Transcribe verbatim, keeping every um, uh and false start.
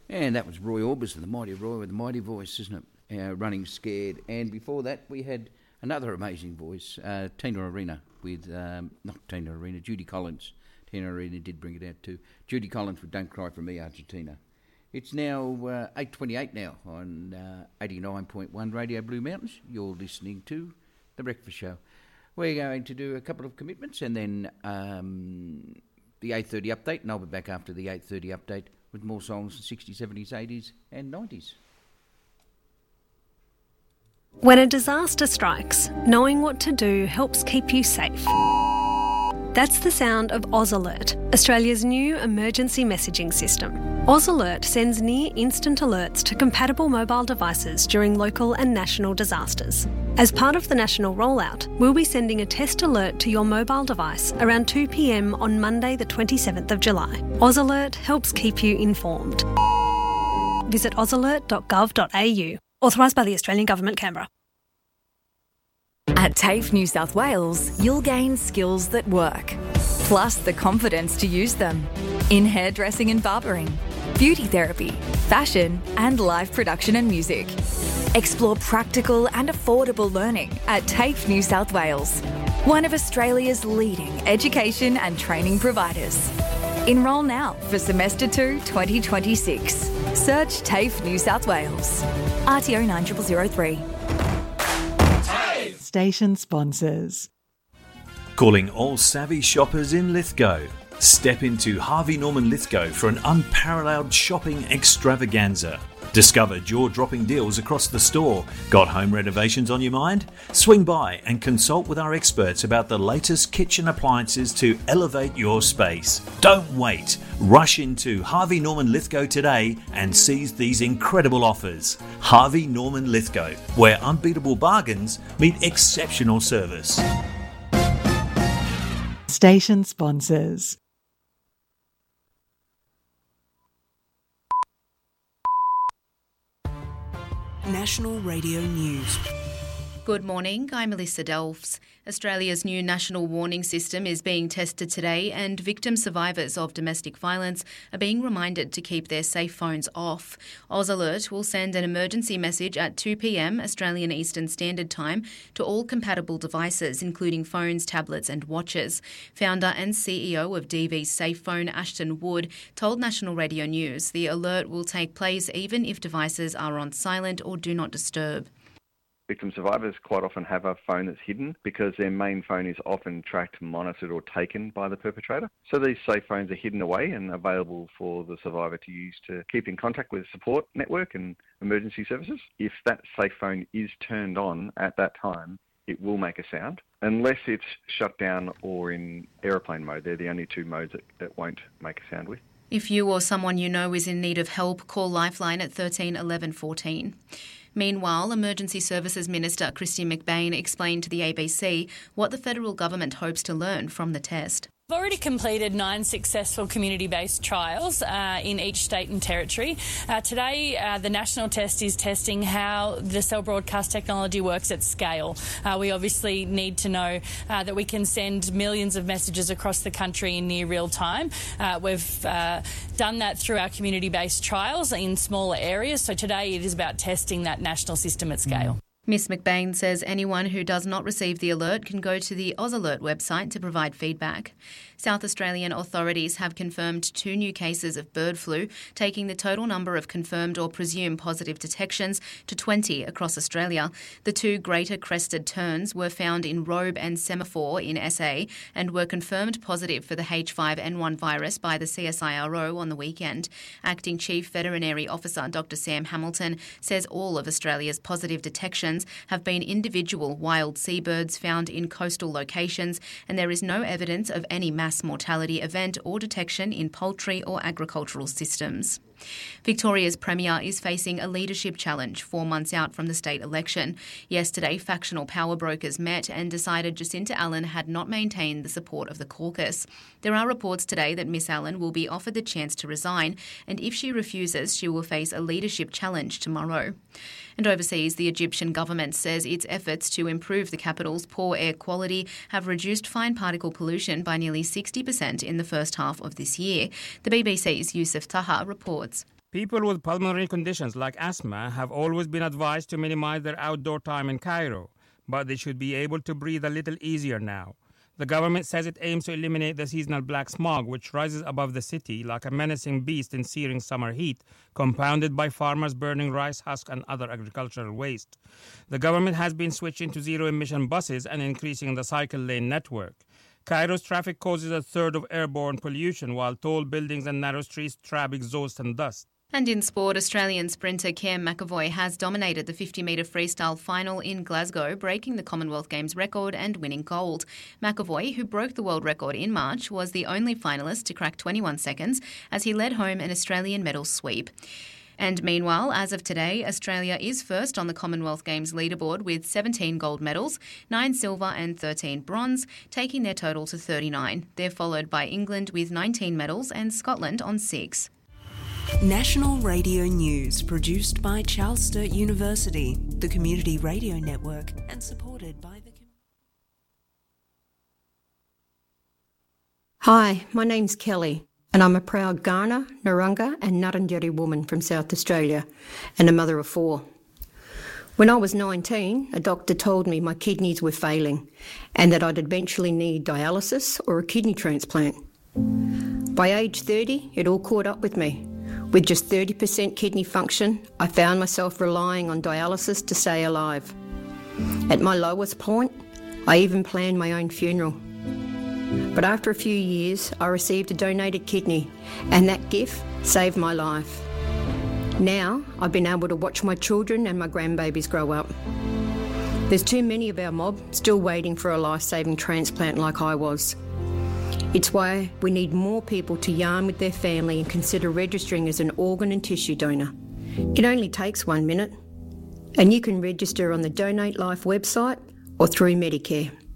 And that was Roy Orbison, the mighty Roy with the mighty voice, isn't it? Uh, Running Scared. And before that, we had another amazing voice, uh, Tina Arena with, um, not Tina Arena, Judy Collins. Tina Arena did bring it out too. Judy Collins with Don't Cry For Me, Argentina. It's now uh, eight twenty-eight now on uh, eighty-nine point one Radio Blue Mountains. You're listening to The Breakfast Show. We're going to do a couple of commitments and then um, the eight thirty update, and I'll be back after the eight thirty update with more songs in sixties, seventies, eighties and nineties. When a disaster strikes, knowing what to do helps keep you safe. That's the sound of Oz Alert, Australia's new emergency messaging system. Oz Alert sends near-instant alerts to compatible mobile devices during local and national disasters. As part of the national rollout, we'll be sending a test alert to your mobile device around two p m on Monday the twenty-seventh of July. Oz Alert helps keep you informed. Visit oz alert dot gov dot a u. Authorised by the Australian Government, Canberra. At TAFE New South Wales, you'll gain skills that work, plus the confidence to use them in hairdressing and barbering, beauty therapy, fashion and live production and music. Explore practical and affordable learning at TAFE New South Wales, one of Australia's leading education and training providers. Enrol now for Semester two twenty twenty-six. Search TAFE New South Wales. R T O nine zero zero zero three. Station sponsors. Calling all savvy shoppers in Lithgow. Step into Harvey Norman Lithgow for an unparalleled shopping extravaganza. Discover jaw-dropping deals across the store. Got home renovations on your mind? Swing by and consult with our experts about the latest kitchen appliances to elevate your space. Don't wait. Rush into Harvey Norman Lithgow today and seize these incredible offers. Harvey Norman Lithgow, where unbeatable bargains meet exceptional service. Station sponsors. National Radio News. Good morning, I'm Melissa Delfs. Australia's new national warning system is being tested today, and victim survivors of domestic violence are being reminded to keep their safe phones off. Oz Alert will send an emergency message at two p m Australian Eastern Standard Time to all compatible devices, including phones, tablets and watches. Founder and C E O of D V's Safe Phone, Ashton Wood, told National Radio News the alert will take place even if devices are on silent or do not disturb. Victim survivors quite often have a phone that's hidden because their main phone is often tracked, monitored or taken by the perpetrator. So these safe phones are hidden away and available for the survivor to use to keep in contact with the support network and emergency services. If that safe phone is turned on at that time, it will make a sound, unless it's shut down or in aeroplane mode. They're the only two modes that, that won't make a sound with. If you or someone you know is in need of help, call Lifeline at thirteen eleven fourteen. Meanwhile, Emergency Services Minister Christine McBain explained to the A B C what the federal government hopes to learn from the test. We've already completed nine successful community-based trials uh, in each state and territory. Uh, today, uh, the national test is testing how the cell broadcast technology works at scale. Uh, we obviously need to know uh, that we can send millions of messages across the country in near real time. Uh, we've uh, done that through our community-based trials in smaller areas. So today it is about testing that national system at scale. Miss McBain says anyone who does not receive the alert can go to the Oz Alert website to provide feedback. South Australian authorities have confirmed two new cases of bird flu, taking the total number of confirmed or presumed positive detections to twenty across Australia. The two greater crested terns were found in Robe and Semaphore in S A and were confirmed positive for the H five N one virus by the C S I R O on the weekend. Acting Chief Veterinary Officer Doctor Sam Hamilton says all of Australia's positive detections have been individual wild seabirds found in coastal locations, and there is no evidence of any mass mortality event or detection in poultry or agricultural systems. Victoria's Premier is facing a leadership challenge four months out from the state election. Yesterday, factional power brokers met and decided Jacinta Allen had not maintained the support of the caucus. There are reports today that Miss Allen will be offered the chance to resign, and if she refuses, she will face a leadership challenge tomorrow. And overseas, the Egyptian government says its efforts to improve the capital's poor air quality have reduced fine particle pollution by nearly sixty percent in the first half of this year. The B B C's Youssef Taha reports. People with pulmonary conditions like asthma have always been advised to minimize their outdoor time in Cairo, but they should be able to breathe a little easier now. The government says it aims to eliminate the seasonal black smog, which rises above the city like a menacing beast in searing summer heat, compounded by farmers burning rice husk and other agricultural waste. The government has been switching to zero-emission buses and increasing the cycle lane network. Cairo's traffic causes a third of airborne pollution, while tall buildings and narrow streets trap exhaust and dust. And in sport, Australian sprinter Kerr McEvoy has dominated the fifty metre freestyle final in Glasgow, breaking the Commonwealth Games record and winning gold. McEvoy, who broke the world record in March, was the only finalist to crack twenty-one seconds as he led home an Australian medal sweep. And meanwhile, as of today, Australia is first on the Commonwealth Games leaderboard with seventeen gold medals, nine silver and thirteen bronze, taking their total to thirty-nine. They're followed by England with nineteen medals and Scotland on six. National Radio News, produced by Charles Sturt University, the Community Radio Network, and supported by the... Hi, my name's Kelly, and I'm a proud Kaurna, Narungga and Ngarrindjeri woman from South Australia, and a mother of four. When I was nineteen, a doctor told me my kidneys were failing and that I'd eventually need dialysis or a kidney transplant. By age thirty, it all caught up with me. With just thirty percent kidney function, I found myself relying on dialysis to stay alive. At my lowest point, I even planned my own funeral. But after a few years, I received a donated kidney, and that gift saved my life. Now, I've been able to watch my children and my grandbabies grow up. There's too many of our mob still waiting for a life-saving transplant like I was. It's why we need more people to yarn with their family and consider registering as an organ and tissue donor. It only takes one minute, and you can register on the Donate Life website or through Medicare.